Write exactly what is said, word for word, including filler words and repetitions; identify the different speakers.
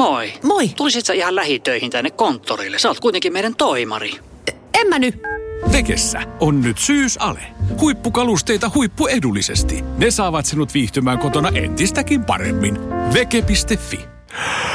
Speaker 1: Moi.
Speaker 2: Moi.
Speaker 1: Tulisit sä ihan lähitöihin tänne konttorille? Sä oot kuitenkin meidän toimari.
Speaker 2: En mä nyt.
Speaker 3: Vekessä on nyt syysale. Huippukalusteita huippuedullisesti. Ne saavat sinut viihtymään kotona entistäkin paremmin. Veke piste fi